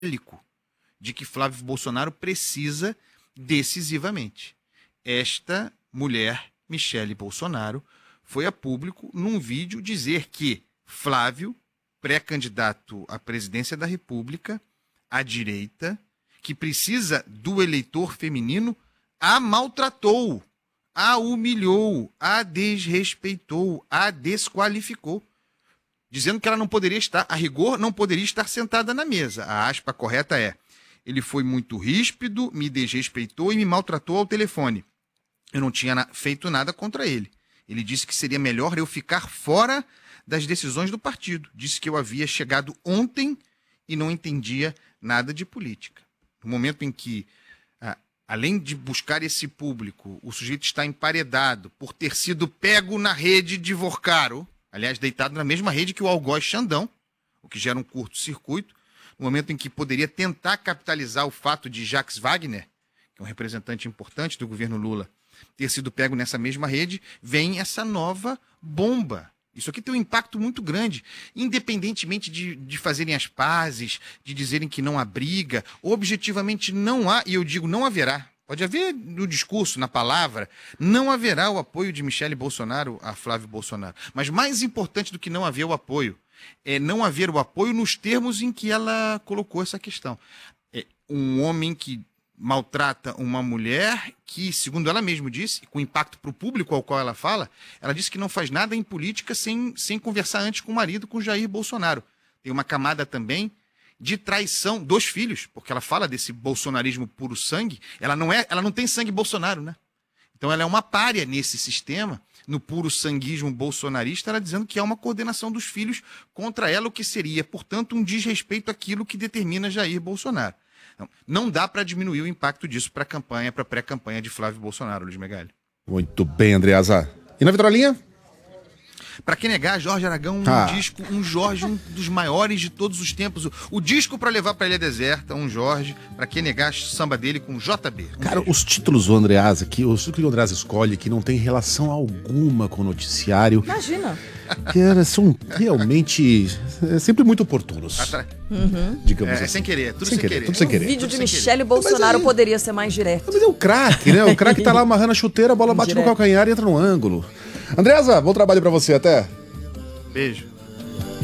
de que Flávio Bolsonaro precisa decisivamente. Esta mulher, Michele Bolsonaro, foi a público num vídeo dizer que Flávio, pré-candidato à presidência da República, à direita, que precisa do eleitor feminino, a maltratou, a humilhou, a desrespeitou, a desqualificou, dizendo que ela não poderia estar, a rigor, não poderia estar sentada na mesa. A aspa correta é: ele foi muito ríspido, me desrespeitou e me maltratou ao telefone. Eu não tinha feito nada contra ele. Ele disse que seria melhor eu ficar fora das decisões do partido. Disse que eu havia chegado ontem e não entendia nada de política. No momento em que, além de buscar esse público, o sujeito está emparedado por ter sido pego na rede de Vorcaro, aliás, deitado na mesma rede que o algoz Xandão, o que gera um curto-circuito, no momento em que poderia tentar capitalizar o fato de Jacques Wagner, que é um representante importante do governo Lula, ter sido pego nessa mesma rede, vem essa nova bomba. Isso aqui tem um impacto muito grande, independentemente de fazerem as pazes, de dizerem que não há briga, objetivamente não há, e eu digo não haverá. Pode haver no discurso, na palavra, não haverá o apoio de Michele Bolsonaro a Flávio Bolsonaro. Mas mais importante do que não haver o apoio, é não haver o apoio nos termos em que ela colocou essa questão. É um homem que maltrata uma mulher que, segundo ela mesma disse, com impacto para o público ao qual ela fala, ela disse que não faz nada em política sem conversar antes com o marido, com Jair Bolsonaro. Tem uma camada também de traição dos filhos, porque ela fala desse bolsonarismo puro sangue, ela não tem sangue Bolsonaro, né? Então ela é uma pária nesse sistema, no puro sanguismo bolsonarista, ela dizendo que há uma coordenação dos filhos contra ela, o que seria, portanto, um desrespeito àquilo que determina Jair Bolsonaro. Não dá para diminuir o impacto disso para a campanha, para a pré-campanha de Flávio Bolsonaro, Luiz Megali. Muito bem, Andreasa. E na vitrolinha? Para quem negar, Jorge Aragão, disco, um dos maiores de todos os tempos. O disco para levar para Ilha Deserta, um Jorge. Para quem negar, samba dele com JB. Cara, os títulos do Andreasa aqui, os títulos que o Andreasa escolhe, que não tem relação alguma com o noticiário. Imagina. Cara, são realmente sempre muito oportunos. Digamos assim. Sem querer, tudo sem querer. Tudo sem querer. O vídeo de Michele Bolsonaro poderia ser mais direto. Mas é o craque, né? O craque tá lá amarrando a chuteira, a bola bate no calcanhar e entra no ângulo. Andreasa, bom trabalho pra você, até. Beijo.